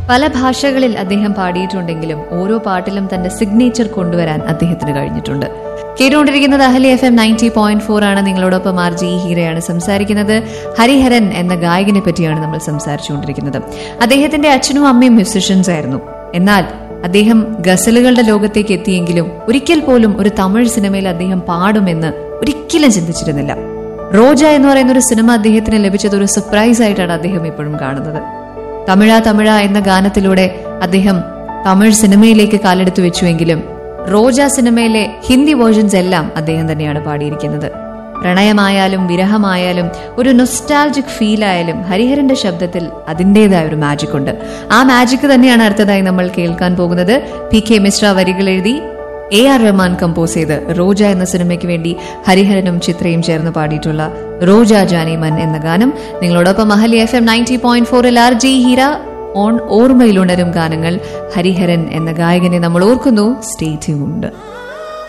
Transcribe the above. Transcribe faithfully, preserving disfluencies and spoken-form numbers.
പല ഭാഷകളിൽ അദ്ദേഹം പാടിയിട്ടുണ്ടെങ്കിലും ഓരോ പാട്ടിലും തന്റെ സിഗ്നേച്ചർ കൊണ്ടുവരാൻ അദ്ദേഹത്തിന് കഴിഞ്ഞിട്ടുണ്ട്. കേട്ടുകൊണ്ടിരിക്കുന്നത് അഹലി F M ninety point four ആണ്. നിങ്ങളോടൊപ്പം ആർ ജി ഹീരയാണ് സംസാരിക്കുന്നത്. ഹരിഹരൻ എന്ന ഗായകനെ പറ്റിയാണ് നമ്മൾ സംസാരിച്ചുകൊണ്ടിരിക്കുന്നത്. അദ്ദേഹത്തിന്റെ അച്ഛനും അമ്മയും മ്യൂസിഷ്യൻസ് ആയിരുന്നു. എന്നാൽ അദ്ദേഹം ഗസലുകളുടെ ലോകത്തേക്ക് എത്തിയെങ്കിലും ഒരിക്കൽ പോലും ഒരു തമിഴ് സിനിമയിൽ അദ്ദേഹം പാടുമെന്ന് ഒരിക്കലും ചിന്തിച്ചിരുന്നില്ല. റോജ എന്ന് പറയുന്ന ഒരു സിനിമ അദ്ദേഹത്തിന് ലഭിച്ചത് ഒരു സർപ്രൈസ് ആയിട്ടാണ് അദ്ദേഹം ഇപ്പോഴും കാണുന്നത്. തമിഴ തമിഴ എന്ന ഗാനത്തിലൂടെ അദ്ദേഹം തമിഴ് സിനിമയിലേക്ക് കാലെടുത്തു വെച്ചുവെങ്കിലും റോജ സിനിമയിലെ ഹിന്ദി വേർഷൻസ് എല്ലാം അദ്ദേഹം തന്നെയാണ് പാടിയിരിക്കുന്നത്. പ്രണയമായാലും വിരഹമായാലും ഒരു നൊസ്റ്റാൾജിക് ഫീൽ ആയാലും ഹരിഹരന്റെ ശബ്ദത്തിൽ അതിൻ്റെതായ ഒരു മാജിക് ഉണ്ട്. ആ മാജിക് തന്നെയാണ് അടുത്തതായി നമ്മൾ കേൾക്കാൻ പോകുന്നത്. പി കെ മിശ്ര വരികൾ എഴുതി എ ആർ റഹ്മാൻ കമ്പോസ് ചെയ്ത് റോജ എന്ന സിനിമയ്ക്ക് വേണ്ടി ഹരിഹരനും ചിത്രയും ചേർന്ന് പാടിയിട്ടുള്ള റോജ ജാനിമൻ എന്ന ഗാനം. നിങ്ങളോടൊപ്പം അഹലി എഫ് എം നയൻറ്റി പോയിന്റ് ഫോറിൽ ആർ ജി ഹീര ഓൺ ഓർമ്മയിലുണരും ഗാനങ്ങൾ. ഹരിഹരൻ എന്ന ഗായകനെ നമ്മൾ ഓർക്കുന്നു. Stay tuned.